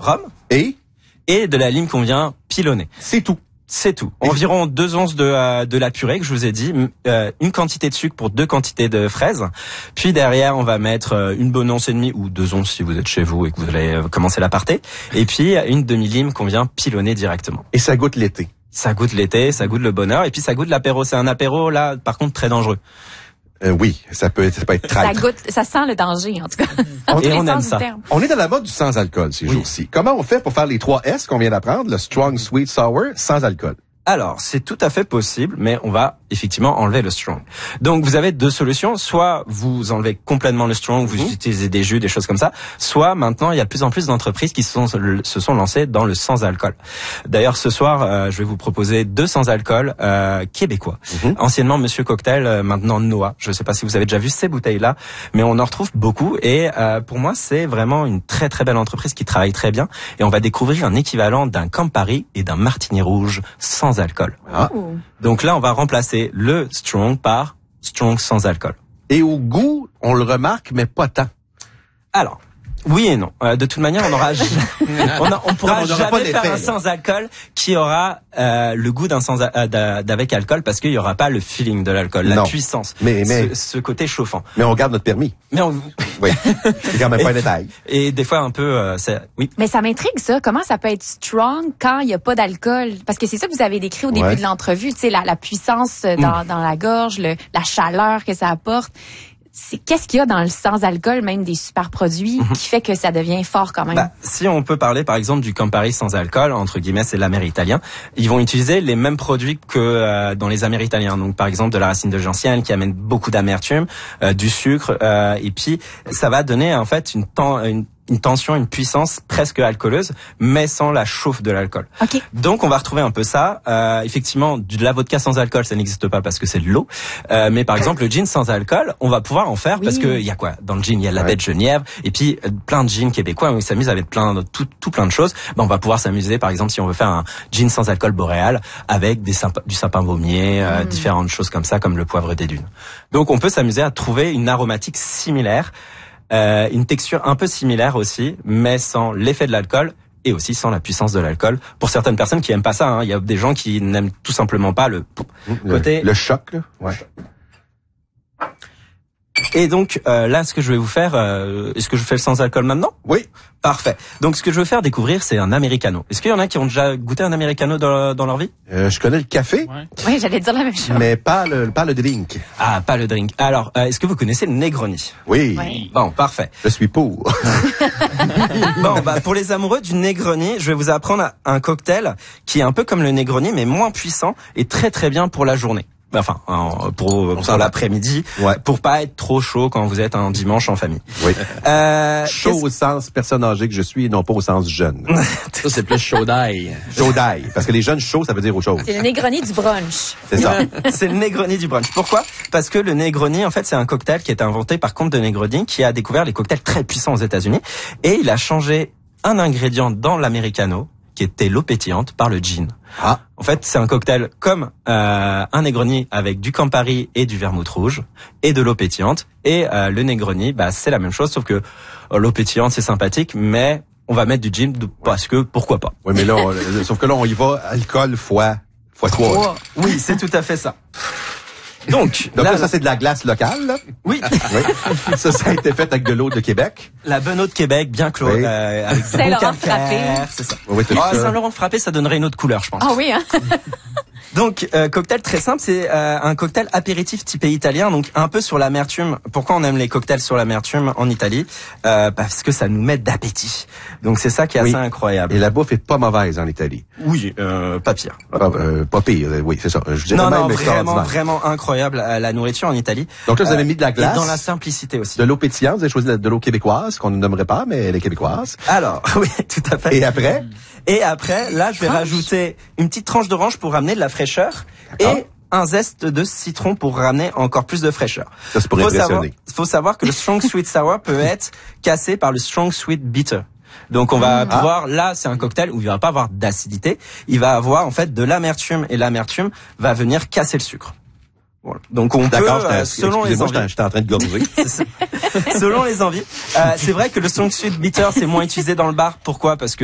rhum et de la lime qu'on vient pilonner. C'est tout. C'est tout. Environ 2 onces de la purée que je vous ai dit, une quantité de sucre pour 2 quantités de fraises. Puis derrière, on va mettre une bonne once et demie ou 2 onces si vous êtes chez vous et que vous allez commencer l'aparté. Et puis une demi-lime qu'on vient pilonner directement. Et ça goûte l'été. Ça goûte l'été, ça goûte le bonheur et puis ça goûte l'apéro. C'est un apéro là, par contre, très dangereux. Oui, ça peut être traître. Ça sent le danger, en tout cas. Et on aime ça. On est dans la mode du sans-alcool ces jours-ci. Comment on fait pour faire les 3 S qu'on vient d'apprendre, le strong, sweet, sour, sans alcool? Alors, c'est tout à fait possible, mais on va effectivement enlever le strong. Donc, vous avez 2 solutions. Soit vous enlevez complètement le strong, vous utilisez des jus, des choses comme ça. Soit maintenant, il y a de plus en plus d'entreprises qui se sont lancées dans le sans-alcool. D'ailleurs, ce soir, je vais vous proposer 2 sans-alcool québécois. Anciennement Monsieur Cocktail, maintenant Noah. Je ne sais pas si vous avez déjà vu ces bouteilles-là, mais on en retrouve beaucoup. Et pour moi, c'est vraiment une très très belle entreprise qui travaille très bien. Et on va découvrir un équivalent d'un Campari et d'un Martini rouge sans alcool. Ah. Donc là, on va remplacer le strong par strong sans alcool. Et au goût, on le remarque, mais pas tant. Alors, oui et non. De toute manière, on pourra jamais faire un sans alcool qui aura le goût d'un d'avec alcool parce qu'il y aura pas le feeling de l'alcool, la puissance, ce côté chauffant. Mais on garde notre permis. Oui, c'est quand même pas un détail. Et des fois un peu, oui. Mais ça m'intrigue ça. Comment ça peut être strong quand il y a pas d'alcool? Parce que c'est ça que vous avez décrit au début de l'entrevue. Tu sais, la puissance dans la gorge, la chaleur que ça apporte. Qu'est-ce qu'il y a dans le sans-alcool, même des super produits, qui fait que ça devient fort quand même? Si on peut parler par exemple du Campari sans alcool, entre guillemets, c'est l'Améritalian, ils vont utiliser les mêmes produits que dans les Améritaliens. Donc par exemple de la racine de gentiane qui amène beaucoup d'amertume, du sucre, et puis ça va donner en fait une tension, une puissance presque alcooleuse, mais sans la chauffe de l'alcool. Okay. Donc on va retrouver un peu ça. Effectivement, de la vodka sans alcool, ça n'existe pas parce que c'est de l'eau. Mais par exemple, le gin sans alcool, on va pouvoir en faire parce que il y a quoi dans le gin? Il y a la baie de Genièvre et puis plein de gins québécois où ils s'amusent avec plein de choses. On va pouvoir s'amuser, par exemple, si on veut faire un gin sans alcool boréal avec du sapin baumier, différentes choses comme ça, comme le poivre des dunes. Donc on peut s'amuser à trouver une aromatique similaire. Une texture un peu similaire aussi, mais sans l'effet de l'alcool et aussi sans la puissance de l'alcool. Pour certaines personnes qui aiment pas ça, il y a des gens qui n'aiment tout simplement pas le côté... Le choc, là. Ouais. Et donc, là, ce que je vais vous faire... est-ce que je fais le sans alcool maintenant? Oui. Parfait. Donc, ce que je veux faire découvrir, c'est un americano. Est-ce qu'il y en a qui ont déjà goûté un americano dans leur vie? Je connais le café. Oui, j'allais dire la même chose. Mais pas le drink. Ah, pas le drink. Alors, est-ce que vous connaissez le Negroni? Oui. Bon, parfait. Je suis pour. Bon, pour les amoureux du Negroni, je vais vous apprendre un cocktail qui est un peu comme le Negroni, mais moins puissant et très très bien pour la journée. Enfin, pour l'après-midi, pour pas être trop chaud quand vous êtes un dimanche en famille. Oui. Chaud au sens personne âgée que je suis et non pas au sens jeune. Ça, c'est plus chaud d'ail. Chaud d'ail. Parce que les jeunes chauds, ça veut dire autre chose. C'est le Negroni du brunch. C'est ça. C'est le Negroni du brunch. Pourquoi? Parce que le Negroni, en fait, c'est un cocktail qui a été inventé par Comte de Negroni, qui a découvert les cocktails très puissants aux États-Unis. Et il a changé un ingrédient dans l'americano, qui était l'eau pétillante, par le gin. Ah. En fait, c'est un cocktail comme un Negroni avec du Campari et du vermouth rouge et de l'eau pétillante. Et le Negroni, c'est la même chose, sauf que l'eau pétillante, c'est sympathique, mais on va mettre du gin parce que pourquoi pas. Oui, mais là, sauf que là, on y va alcool fois 3. Oui, c'est tout à fait ça. Donc là, ça, c'est de la glace locale, là? Oui. Ça a été fait avec de l'eau de Québec. La bonne eau de Québec, bien close, avec du bon calcaire, c'est ça. Oui, Saint-Laurent frappé, ça donnerait une autre couleur, je pense. Ah oui, hein? Donc, cocktail très simple, c'est un cocktail apéritif typé italien, donc un peu sur l'amertume. Pourquoi on aime les cocktails sur l'amertume en Italie? Parce que ça nous met d'appétit. Donc c'est ça qui est assez incroyable. Et la bouffe est pas mauvaise en Italie. Oui, pas pire. Pas pire, oui, c'est ça. Je dirais non, même vraiment incroyable la nourriture en Italie. Donc là, vous avez mis de la glace. Et dans la simplicité aussi. De l'eau pétillante, vous avez choisi de l'eau québécoise, qu'on ne nommerait pas, mais elle est québécoise. Alors, oui, tout à fait. Et après, là, je vais rajouter une petite tranche d'orange pour ramener de la fraîcheur et un zeste de citron pour ramener encore plus de fraîcheur. Ça, c'est pour impressionner. Faut savoir que le strong sweet sour peut être cassé par le strong sweet bitter. Donc on va pouvoir, là c'est un cocktail où il va pas avoir d'acidité, il va avoir en fait de l'amertume et l'amertume va venir casser le sucre. Voilà. Donc on peut, selon les envies. J'étais en train de gorger. Selon les envies. C'est vrai que le strong sweet bitter c'est moins utilisé dans le bar. Pourquoi? Parce que